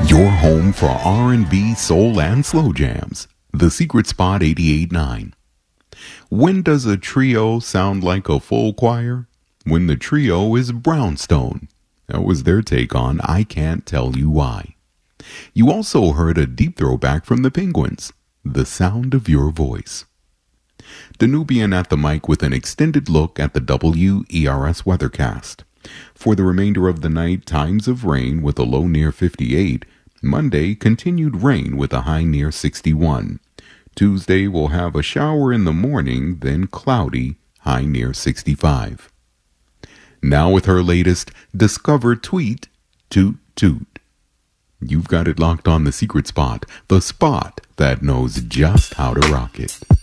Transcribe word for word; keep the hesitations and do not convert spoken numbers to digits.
Your home for R and B, soul, and slow jams. The Secret Spot eighty-eight point nine. When does a trio sound like a full choir? When the trio is Brownstone. That was their take on I Can't Tell You Why. You also heard a deep throwback from the Penguins, The Sound of Your Voice. Danubian at the mic with an extended look at the W E R S weathercast. For the remainder of the night, times of rain with a low near fifty-eight. Monday, continued rain with a high near sixty-one. Tuesday will have a shower in the morning, then cloudy, high near sixty-five. Now with her latest Discover tweet, toot toot. You've got it locked on The Secret Spot, the spot that knows just how to rock it.